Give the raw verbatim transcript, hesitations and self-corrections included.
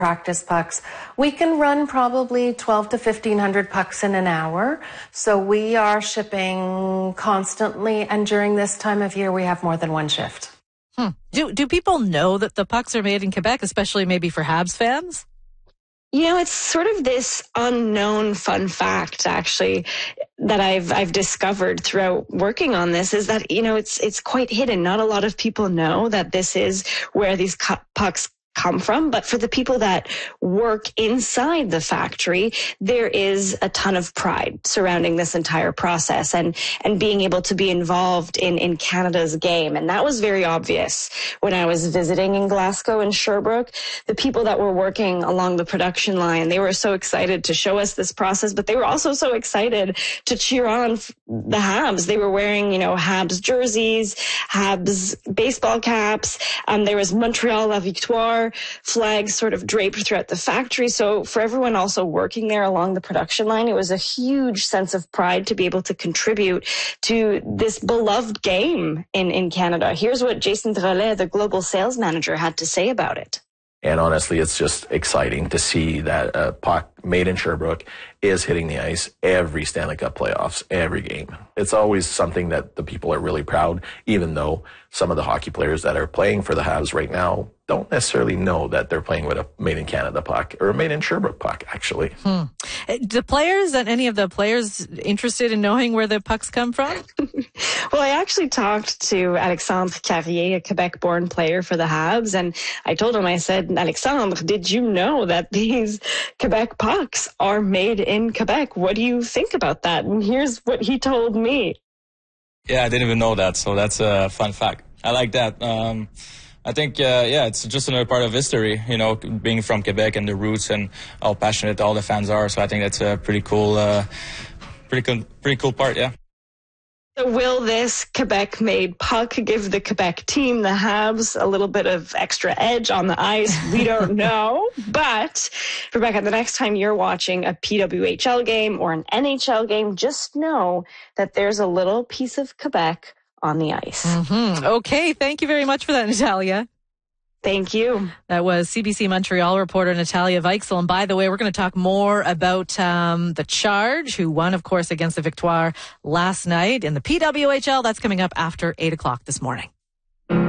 practice pucks. We can run probably twelve to fifteen hundred pucks in an hour. So we are shipping constantly. And during this time of year, we have more than one shift. Hmm. Do, do people know that the pucks are made in Quebec, especially maybe for Habs fans? You know, it's sort of this unknown fun fact, actually, that I've I've discovered throughout working on this is that, you know, it's it's quite hidden. Not a lot of people know that this is where these cu- pucks come from, but for the people that work inside the factory, there is a ton of pride surrounding this entire process and and being able to be involved in in Canada's game. And that was very obvious when I was visiting in Glasgow and Sherbrooke. The people that were working along the production line, they were so excited to show us this process, but they were also so excited to cheer on the Habs. They were wearing, you know, Habs jerseys, Habs baseball caps. Um, there was Montreal La Victoire flags sort of draped throughout the factory. So for everyone also working there along the production line, it was a huge sense of pride to be able to contribute to this beloved game in, in Canada. Here's what Jason Drolet, the global sales manager, had to say about it. And honestly, it's just exciting to see that a puck made in Sherbrooke is hitting the ice every Stanley Cup playoffs, every game. It's always something that the people are really proud, even though some of the hockey players that are playing for the Habs right now don't necessarily know that they're playing with a made in Canada puck or a made in Sherbrooke puck, actually. Hmm. Do players and any of the players interested in knowing where the pucks come from? Well, I actually talked to Alexandre Carrier, a Quebec-born player for the Habs, and I told him, I said, Alexandre, did you know that these Quebec pucks are made in Quebec? What do you think about that? And here's what he told me. Yeah, I didn't even know that, so that's a fun fact. I like that. Um, I think, uh, yeah, it's just another part of history, you know, being from Quebec and the roots and how passionate all the fans are. So I think that's a pretty cool, uh, pretty cool, pretty cool part, yeah. So will this Quebec-made puck give the Quebec team, the Habs, a little bit of extra edge on the ice? We don't know. But, Rebecca, the next time you're watching a P W H L game or an N H L game, just know that there's a little piece of Quebec on the ice. Mm-hmm. Okay, thank you very much for that, Natalia. Thank you. That was C B C Montreal reporter Natalia Weichsel. And by the way, we're going to talk more about um, the Charge, who won, of course, against the Victoire last night in the P W H L. That's coming up after eight o'clock this morning.